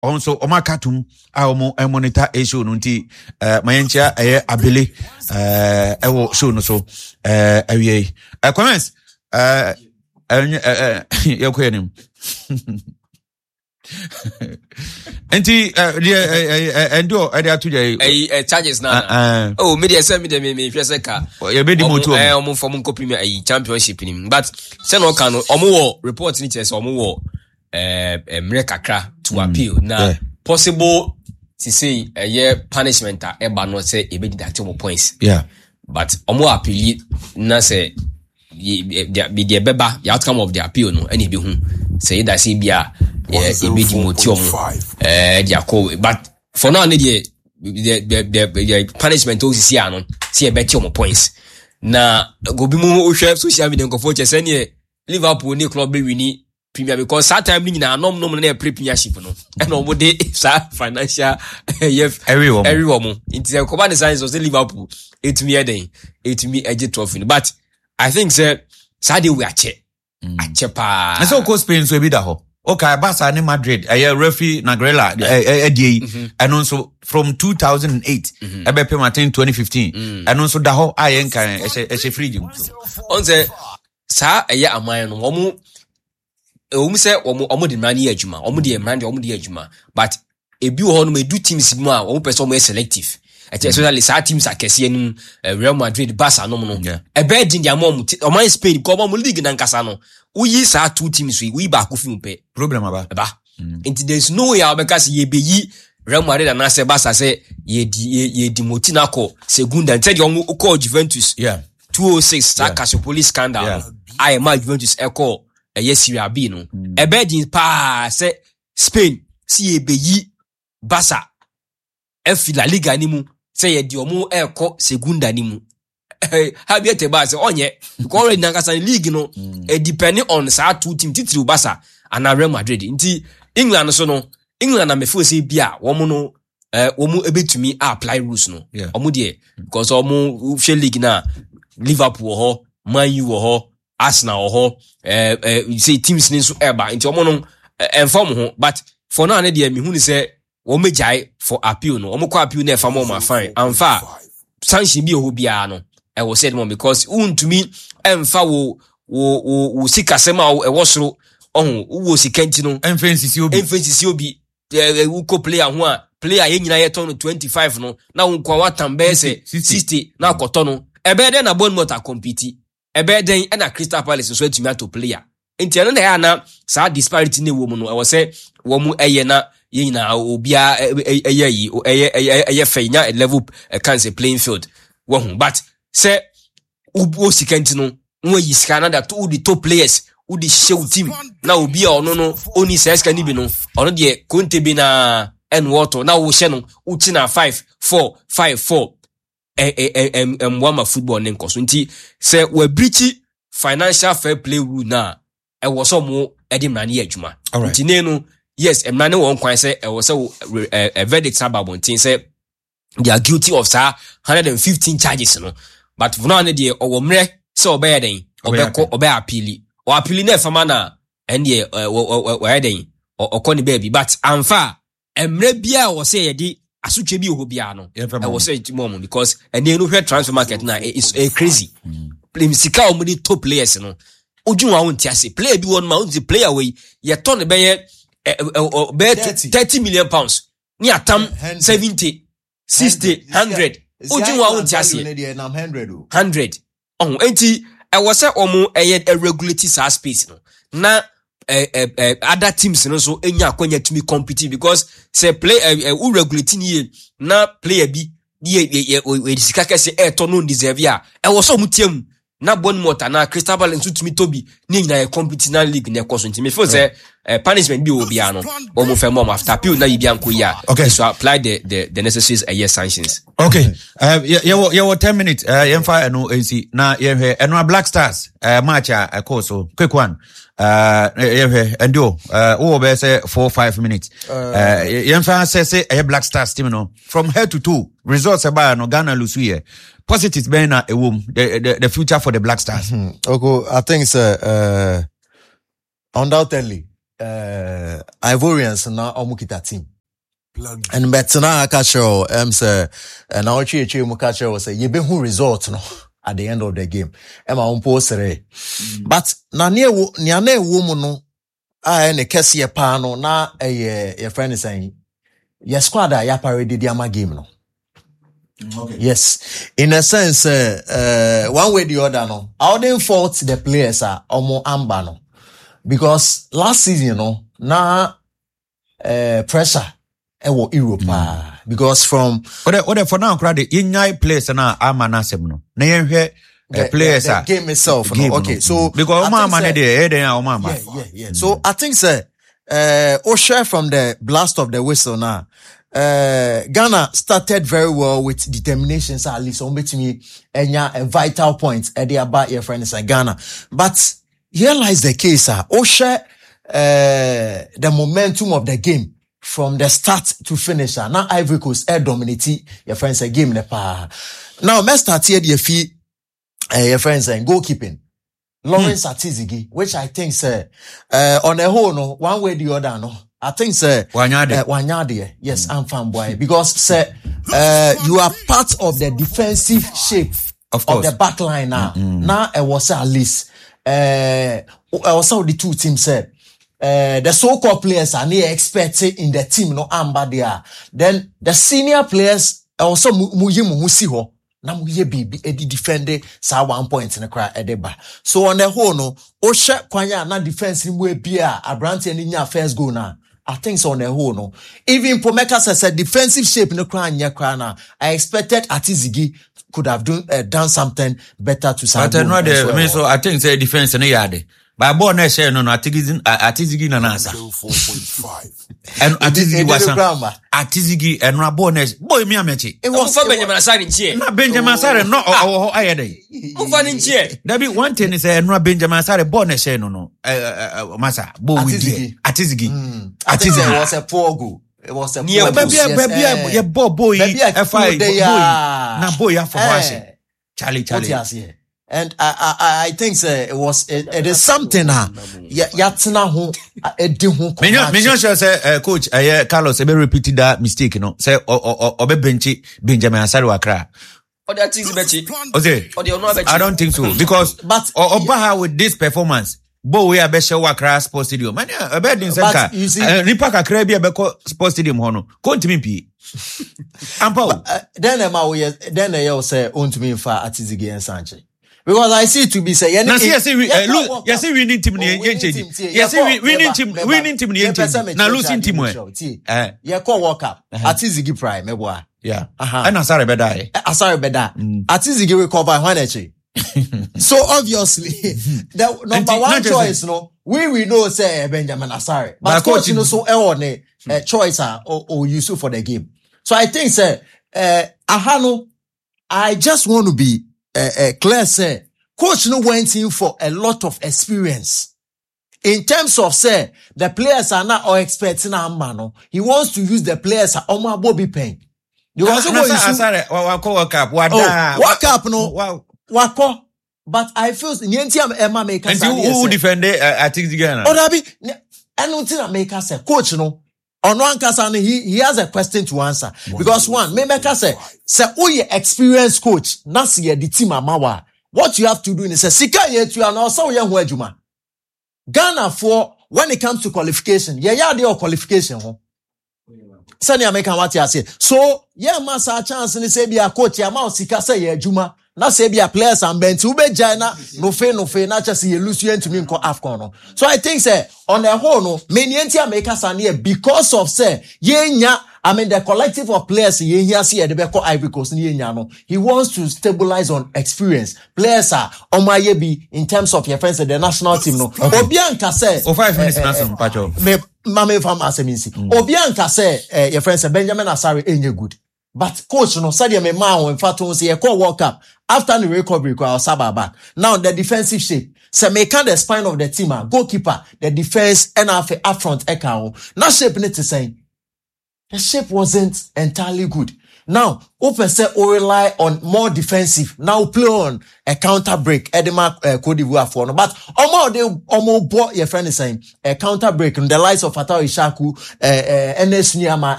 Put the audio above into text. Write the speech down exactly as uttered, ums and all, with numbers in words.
also omakatum a omo monitor e show no nti eh mayencha eh abele eh ewo show no so eh awie eh comments eh eh yakoyenim enti eh endo e dey atuja eh charges na oh media say me dey me me hwese ka e be di moto eh omo form nkopi me eh championship ni but say no kan omo wo report ni che say omo wo eh emre kakra to appeal na possible to say a year punishment e ba no say e be deduct more points yeah but omo appeal na say be the beba the outcome of the appeal no any be hu say that say bia e be di moti omo eh dia ko but for now the the the the punishment o sisi ano say e be ti omo points na go bi mu o hwe social media ko for che say ne Liverpool ni club be wini Premier because that time ni na nom nom na premiership no e no mo de sa financial everyone everyone into the command signs of the Liverpool it me eden it me edge trophy but I think say Saturday we are che a chepa and so ko Spain so e be da ho okay Barca ni Madrid eh referee Nagrela eh die and also from two thousand eight e be pay Martin twenty fifteen and also da ho ayen kan e e free jim on say sa eh aman no mo um say omo omo de man here adwuma omo de man de omo de adwuma but ebi wo ho no medu teams mu a omo person mo selective especially sa teams akese nim Real Madrid Barca no no e be din dia mo omo Spain ko omo league na nkasa no uyi sa two teams we ba ko fi mpe problem aba ba and there is no way because ye be yi Real Madrid and say Barca say ye di ye di motina ko segunda instead de omo ko Juventus yeah two oh six sa Cassiopolis scandal I am Juventus e ko eye Serie B no e be din pa say Spain si e be yi Barca e fi La Liga ni mu say ye di omo e ko segunda ni mu ha bi ete ba say onye ko already na kasa league no e depending on sa two team titiri Barca and Real Madrid nti England so no England na me feel say bia wo mo no eh wo mo ebetumi apply rules no omo de because omo hwe league na Liverpool ho Man U ho Arsenal ho eh eh you say teams ni so eba nti omo no inform ho but for now na dey me hu ni say wo mejai for appeal no omo kwa appeal na fa mo ma fine amfa sanction bi ho bia no e wo said mo because untumi emfa wo wo wo sikasema e wo soro ohun wo sikanti no emphasis obi emphasis obi e wo ko player ho a player ye nyina ye ton twenty-five no na wo kwa watambe se sixty na akoto no e be den na Bournemouth a compete e be den e na Crystal Palace so atumi ato player enti eno na ya na sa disparity ne wo mu no e wo se wo mu eye na ye nyina obia eye yi eye eye fenya level can say playing field wo hu but say wo sikanti no wo yi scan na to the top players wo di show team na obi a ono no oni seska ni bi no ono de Conte bi na en water na wo hye no uti na five four five four eh eh em em wama football ne nkoso nti se we breach financial fair play rule na e wo so mo e di mrane ya adwuma nti ne no yes emrane won kwan se e wo so a verdict sababo nti se they are guilty of sir one hundred fifteen charges no but for now ne de owo mre se obey den obeko obey appeal o appeal na fama na ende we den okoni baby but amfa emre bia wo se ye di asutwe bi ho bia no e wo se mom because ene no hwe transfer market na is crazy play sika o mo di top players no ojun wa won ti ase player bi won ma won di player we ye ton be ye be thirty million pounds ni atam seventy sixty one hundred ojun wa won ti ase one hundred oh enti e wo se omo eye regulate sa space no na eh eh other teams no so enya akwanya tumi compete because say play eh u regulate ni na player bi ye we sika kese e to no deserve ya e wo so mutiam na Bournemouth na Crystal Palace tumi tobi ni nyina ye compete na league na koso ntimi feel say punishment bi obi ano o mo fem after appeal na yibia nko ya so apply the the the necessary uh, yes sanctions okay uh yeah yeah ten minutes uh yemfa eno nc na yehwe eno Black Stars uh match a course quick one uh yehwe endo uh wo be say four five minutes uh yemfa say say a Black Stars team no from head to toe results about no Ghana lose here positives been a womb the, the the future for the Black Stars. Mm-hmm. Okay, I think it's uh, uh undoubtedly uh, Ivorians na omukita team. And betina catcher um say and now chi chi mu catcher say ye be who result no at the end of the game. Emma on posere. But na ne wo ne na ewo mu no a ne kese pa no na eh your friend is saying your squad ya parade di ama game no. Okay. Yes, in a sense, uh, uh, one way or the other, no, I wouldn't fault the players are uh, more amba no, because last season, you know, now uh, pressure, it was Europe, mm. because from what what for now, crowd, in your place na ama na semno, na yen here. The players the, the game itself, game, no? Okay, so because Oma man there, there Oma yeah, yeah, yeah. Mm. So I think, sir, uh, Osha from the blast of the whistle now. Uh, Ghana started very well with determination, so at least on between a vital point at the about your friends in Ghana. But here lies the case, sir. Osha, uh, the momentum of the game from the start to finish. Now Ivory Coast air dominate your friends a game the power. Now let's start here the fee, uh, your friends in goalkeeping. Lawrence hmm. Atizigi, which I think, sir, uh, on the whole, no, one way or the other, no. I think, sir, Wanyade. Uh, Wanyade, yes, mm. I'm fan boy. Because, sir, uh, you are part of the defensive shape of, of the back line now. Mm-hmm. Now, it was at least, uh, also the two teams said, uh, the so-called players are near expected in the team, no, amba there. Then, the senior players also muyimu musiho. Na muye bibi edi defende sa one point in the cry edeba. So on the whole, no, Osha kwanya na defense ni mwe bia, Abrante ni nya first goal na. I think so on the whole, no. Even Pomeka says a defensive shape in the cry nya cry na. I expected Atizigi could have done, uh, done something better to Sabo. But I know the, I mean, so I think the defense in the yard. But born next year, no, no, Atizigi, Atizigi na nasa. And Atizigi was Atizigi and Rabones. Boy, me a mechi. It was for Benjamin Asari in chair. Not Benjamin Asari, no, oh, I had a. Over in chair. There be one thing is a Benjamin Asari, born a no, no, uh, Massa, Bo Atizigi. Atizigi. Atizigi was a poor go. It was a near baby, baby, a boy, boy, a five, boy, na boy, for washing. Charlie, Charlie. And I, I, I think, sir, it was, it, it is something, ah, yeah, yatsna ho, edi ho. Menyo, menyo sure say, coach, uh, Carlos, ebe repeated that mistake, you know, say, o, o, obe benchi, Benjamin Asari wakra. Or that thing's betchy. Okay. I don't think so, because, but, Obaha with this performance, Bo we are beshe wakra sports stadium. Man, a bed in Sanka. You see, Nipa kakra bi abeko sports stadium hono. Kontimi pi. Ampa. Then Emma we then you say ontimi fa Atizigi and Sanchez. Because I see to be say yes, yes, we look, yes, we need team ni change. Yes, we winning team, winning team ni change. Na losing team we. Eh. Yeah, call World Cup. Atizigi prime, me boy. Yeah. Uh-huh. And Asare beda eh. Asare beda. Atizigi recover when echi. So obviously, the number one choice, no, we we know say Benjamin Asare, but coach, you know, so eone uh, choice are or, or useful for the game. So I think, say, uh, Ahano, I just want to be uh, uh, clear, say, coach no went in for a lot of experience. In terms of, say, the players are not all expecting a man. He wants to use the players are Omar Bobby Payne. You also go Asare, wako World Cup, wada, World Cup, no, wow. Wako, but I feel nienti am Emma make us. And you who defend it at Ghana? Oh, Dabi, I don't think make us a coach, no. On one case, he he has a question to answer because one, me make us say, say, oh, you experienced coach, nasi ye the team amawa. What you have to do is say, sika yet you are now so young wejuma. Ghana for when it comes to qualification, yeah, yeah, they are qualification, huh? Sani American what you say. So yeah, massa chance ni say be a coach, ya ma sika say ye juma. Na say be a players and bench ube jana no fe no fe na just you lose you to me ko AFCON no. So I think say on the whole no many enti America sane because of say yenya I mean the collective of players yenya see the beko Ivory Coast ni yenya no. He wants to stabilize on experience. Players are on my be in terms of your friends the national team no. Okay. Obianka say oh five minutes na some pacho. Me mama fam aseminsi. Obianka say your friends Benjamin Asare enye good. But coach, no, said me man when Fatou say call World Cup after the recovery kwa Saba back. Now the defensive shape. Say me can the spine of the team, goalkeeper, the defense, and after up front eka. Now shape need to say the shape wasn't entirely good Now, open say or rely on more defensive. Now play on a counter break. Edema uh, Cote d'Ivoire for no, but omo de omo bo your friend is saying a counter break. The likes of Fatau Ishaku, uh, uh, Enes Niama,